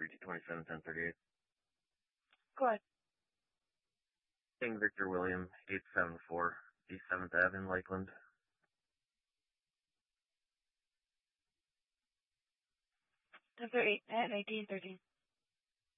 3227, 1038. Go ahead. King Victor William, 874, East 7th Ave in Lakeland. Number 8 at 1913.